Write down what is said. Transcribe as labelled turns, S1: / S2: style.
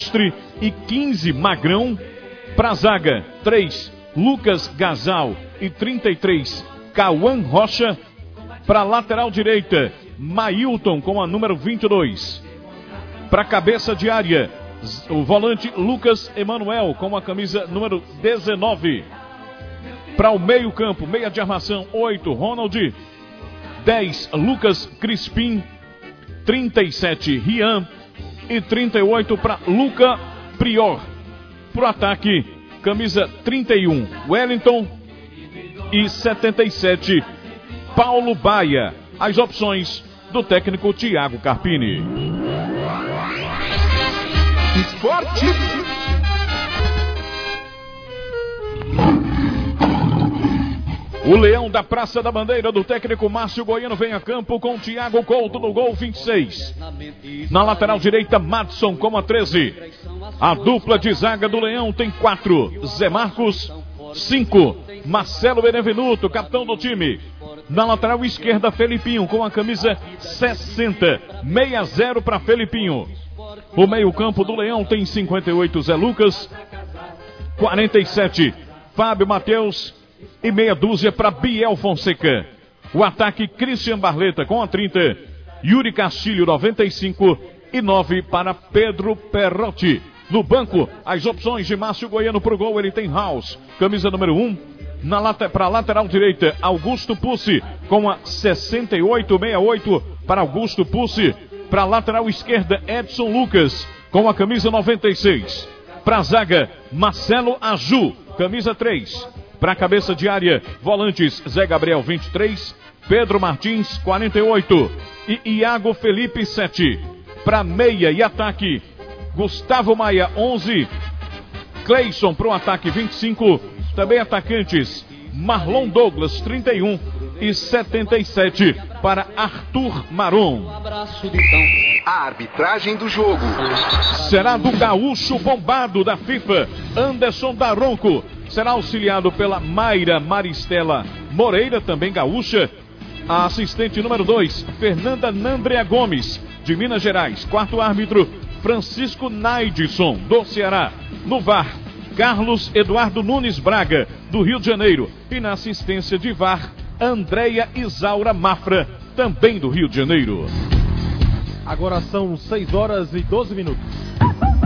S1: e 15 Magrão. Pra zaga, 3 Lucas Gasal e 33 Cauã Rocha. Pra lateral direita, Mailton com a número 22. Pra cabeça de área, o volante Lucas Emanuel com a camisa número 19. Para o meio campo, meia de armação, 8 Ronald, 10 Lucas Crispim, 37 Rian e 38 para Luca Prior. Para o ataque, camisa 31 Wellington e 77 Paulo Baia. As opções do técnico Thiago Carpini.
S2: Esporte.
S1: O Leão da Praça da Bandeira do técnico Márcio Goiano vem a campo com Thiago Couto no gol 26. Na lateral direita, Madson com a 13. A dupla de zaga do Leão tem 4. Zé Marcos, 5. Marcelo Benevenuto, capitão do time. Na lateral esquerda, Felipinho com a camisa 60. 6-0 para Felipinho. O meio-campo do Leão tem 58 Zé Lucas, 47 Fábio Matheus e meia dúzia para Biel Fonseca. O ataque, Christian Barleta com a 30, Yuri Castilho 95 e 9 para Pedro Perrotti. No banco, as opções de Márcio Goiano para o gol, ele tem House, camisa número 1. Para a lateral direita, Augusto Pussi com a 68-68 para Augusto Pussi. Para a lateral esquerda, Edson Lucas com a camisa 96. Para a zaga, Marcelo Aju, camisa 3. Para a cabeça de área, volantes Zé Gabriel 23, Pedro Martins 48 e Iago Felipe 7. Para meia e ataque, Gustavo Maia 11, Cleison para o ataque 25, também atacantes Marlon Douglas 31 e 77 para Arthur Maron.
S2: A arbitragem do jogo
S1: será do gaúcho bombado da FIFA, Anderson Daronco. Será auxiliado pela Mayra Maristela Moreira, também gaúcha. A assistente número 2, Fernanda Nandrea Gomes, de Minas Gerais. Quarto árbitro, Francisco Naidson, do Ceará. No VAR, Carlos Eduardo Nunes Braga, do Rio de Janeiro. E na assistência de VAR, Andréia Isaura Mafra, também do Rio de Janeiro.
S3: Agora são 6 horas e 12 minutos.